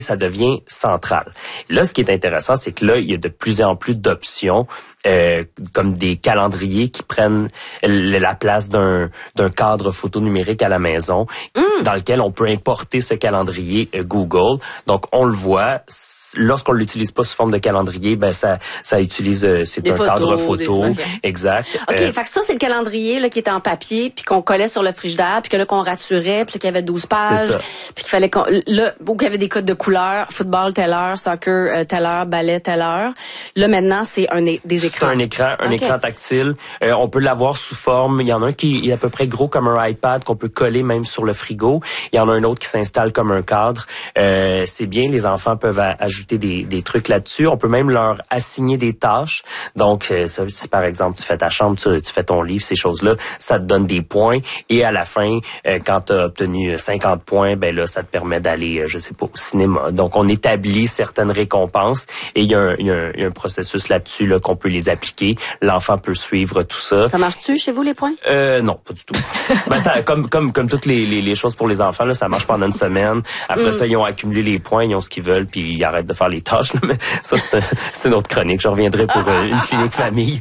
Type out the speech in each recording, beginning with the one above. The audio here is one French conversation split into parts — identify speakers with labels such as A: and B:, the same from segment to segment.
A: ça devient central. Là, ce qui est intéressant, c'est que là, il y a de plus en plus d'options comme des calendriers qui prennent la place d'un cadre photo numérique à la maison, dans lequel on peut importer ce calendrier Google. Donc, on le voit, lorsqu'on l'utilise pas sous forme de calendrier, ben ça utilise c'est un cadre photo, exact.
B: OK, fait que ça c'est le calendrier là qui était en papier puis qu'on collait sur le frigidaire puis que là qu'on raturait puis qu'il y avait 12 pages puis qu'il fallait là où il y avait des codes de couleurs, football telle heure, soccer telle heure, ballet telle heure. Là maintenant, c'est des écrans.
A: C'est un écran tactile. On peut l'avoir sous forme, il y en a un qui est à peu près gros comme un iPad qu'on peut coller même sur le frigo. Il y en a un autre qui s'installe comme un cadre. C'est bien, les enfants peuvent ajouter des trucs là-dessus. On peut même leur assigner des tâches. Donc, si par exemple, tu fais ta chambre, tu fais ton livre, ces choses-là, ça te donne des points. Et à la fin, quand tu as obtenu 50 points, ben là, ça te permet d'aller, je sais pas, au cinéma. Donc, on établit certaines récompenses et il y a un processus là-dessus là, qu'on peut les appliquer. L'enfant peut suivre tout ça.
B: Ça marche-tu chez vous, les points?
A: Non, pas du tout. Ben, ça, comme toutes les choses pour les enfants, là, ça marche pendant une semaine. Après ça, ils ont accumulé les points, ils ont ce qu'ils veulent, puis ils arrêtent de faire les tâches. Là. Mais ça, c'est une autre chronique. Je reviendrai pour une clinique famille.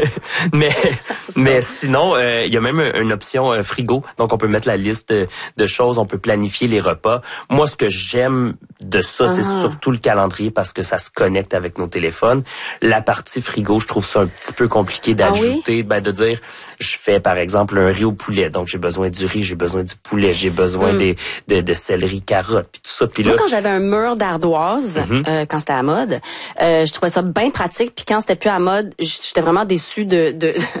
A: mais sinon, il y a même une option frigo. Donc, on peut mettre la liste de choses, on peut planifier les repas. Moi, ce que j'aime de ça, c'est surtout le calendrier parce que ça se connecte avec nos téléphones. La partie frigo, je trouve ça un petit peu compliqué d'ajouter, de dire, je fais par exemple un riz au poulet, donc j'ai besoin du riz, j'ai besoin du poulet, j'ai besoin de céleri, carottes, puis tout ça. Puis là,
B: moi, quand j'avais un mur d'ardoise, quand c'était à mode, je trouvais ça bien pratique. Puis quand c'était plus à mode, j'étais vraiment déçue de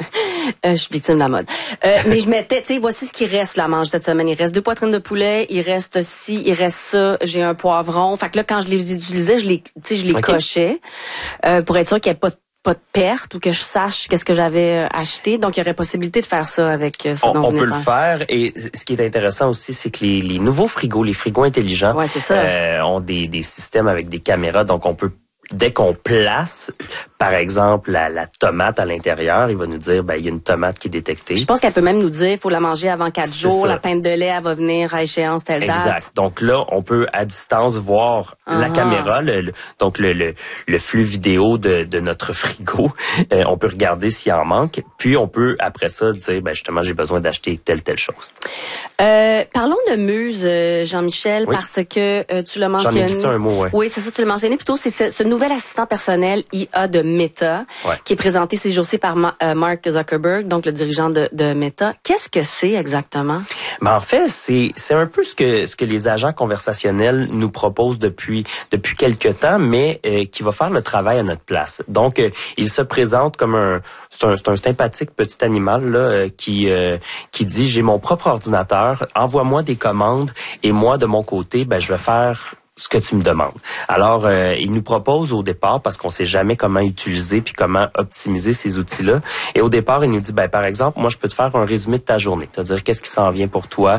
B: je suis victime de la mode. Mais je mettais, tu sais, voici ce qui reste là à manger cette semaine. Il reste 2 poitrines de poulet, il reste ci, il reste ça, j'ai un poivron. Fait que là, quand je les utilisais, je les cochais pour être sûr qu'il n'y ait pas de perte ou que je sache qu'est-ce que j'avais acheté. Donc, il y aurait possibilité de faire ça avec ce dont
A: on peut le faire. Et ce qui est intéressant aussi, c'est que les nouveaux frigos, les frigos intelligents, ont des systèmes avec des caméras. Donc, on peut, dès qu'on place, par exemple, la tomate à l'intérieur, il va nous dire, il y a une tomate qui est détectée.
B: Je pense qu'elle peut même nous dire, il faut la manger avant 4 jours, la pinte de lait, elle va venir à échéance telle date.
A: Exact. Donc là, on peut à distance voir la caméra, donc le flux vidéo de notre frigo. On peut regarder s'il en manque, puis on peut après ça dire, justement, j'ai besoin d'acheter telle chose.
B: Parlons de Muse, Jean-Michel, parce que tu l'as mentionné.
A: J'en ai glissé un mot,
B: Oui, c'est ça, tu l'as mentionné plutôt. C'est ce nouvel assistant personnel IA de Meta, qui est présenté ces jours-ci par Mark Zuckerberg, donc le dirigeant de Meta. Qu'est-ce que c'est exactement?
A: En fait, c'est un peu ce que les agents conversationnels nous proposent depuis quelque temps, mais qui va faire le travail à notre place. Donc, il se présente comme c'est un sympathique petit animal là qui dit, j'ai mon propre ordinateur, envoie-moi des commandes et moi de mon côté, je vais faire ce que tu me demandes. Alors, il nous propose au départ, parce qu'on sait jamais comment utiliser puis comment optimiser ces outils-là. Et au départ, il nous dit, par exemple, moi, je peux te faire un résumé de ta journée, c'est-à-dire qu'est-ce qui s'en vient pour toi,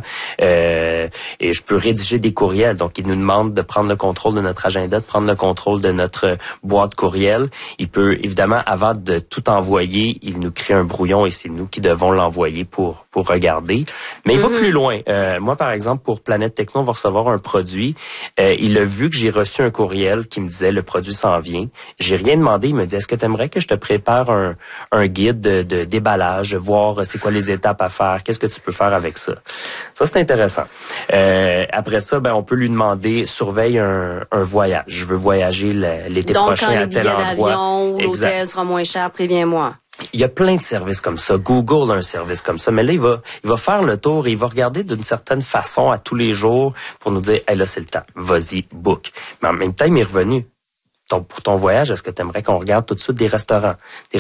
A: et je peux rédiger des courriels. Donc, il nous demande de prendre le contrôle de notre agenda, de prendre le contrôle de notre boîte courriel. Il peut, évidemment, avant de tout envoyer, il nous crée un brouillon et c'est nous qui devons l'envoyer pour regarder. Mais il va plus loin. Moi, par exemple, pour Planète Techno, on va recevoir un produit. Il a vu que j'ai reçu un courriel qui me disait le produit s'en vient. J'ai rien demandé. Il me dit, est-ce que tu aimerais que je te prépare un guide de déballage, voir c'est quoi les étapes à faire, qu'est-ce que tu peux faire avec ça. Ça, c'est intéressant. Après ça, on peut lui demander, surveille un voyage. Je veux voyager l'été prochain à tel endroit.
B: Donc, quand les billets d'avion ou l'hôtel sera moins cher, préviens-moi.
A: Il y a plein de services comme ça. Google a un service comme ça. Mais là, il va faire le tour et il va regarder d'une certaine façon à tous les jours pour nous dire, hey, là, c'est le temps. Vas-y, book. Mais en même temps, il m'est revenu. Pour ton voyage, est-ce que tu aimerais qu'on regarde tout de suite des restaurants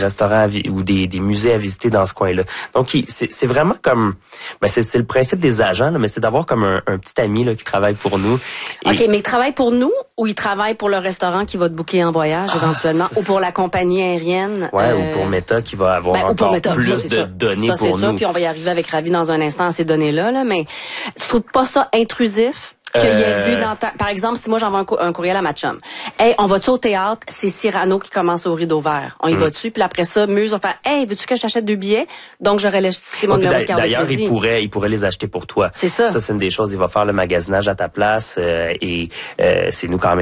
A: ou des musées à visiter dans ce coin-là? Donc, c'est vraiment comme, c'est le principe des agents, là, mais c'est d'avoir comme un petit ami là qui travaille pour nous.
B: OK, mais il travaille pour nous ou il travaille pour le restaurant qui va te booker en voyage éventuellement ou pour la compagnie aérienne?
A: Ouais, ou pour Meta qui va avoir encore plus de données pour nous. Ça, c'est ça,
B: puis on va y arriver avec Ravi dans un instant à ces données-là, là, mais tu trouves pas ça intrusif? Qu'il y ait vu par exemple, si moi j'envoie un courriel à ma chum, Hey, on va-tu au théâtre? C'est Cyrano qui commence au Rideau Vert. On y va-tu? Puis après ça, Muse va faire, hey, veux-tu que je t'achète 2 billets? Donc, j'aurais laissé mon numéro de carte de crédit.
A: D'ailleurs, il pourrait les acheter pour toi.
B: C'est ça.
A: Ça, c'est une des choses. Il va faire le magasinage à ta place et c'est nous quand même